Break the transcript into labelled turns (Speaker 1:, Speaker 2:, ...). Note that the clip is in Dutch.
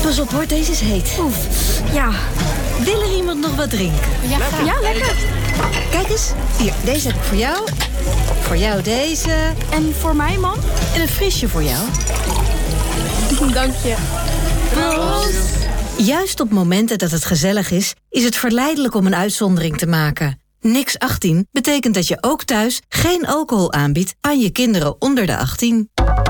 Speaker 1: Pas op hoor, deze is heet.
Speaker 2: Oef, ja.
Speaker 1: Wil er iemand nog wat drinken?
Speaker 2: Ja, lekker.
Speaker 1: Kijk eens, hier, deze heb ik voor jou. Voor jou deze.
Speaker 2: En voor mij, man?
Speaker 1: En een frisje voor jou.
Speaker 2: Dank je.
Speaker 1: Proost. Juist op momenten dat het gezellig is het verleidelijk om een uitzondering te maken. Niks 18 betekent dat je ook thuis geen alcohol aanbiedt aan je kinderen onder de 18.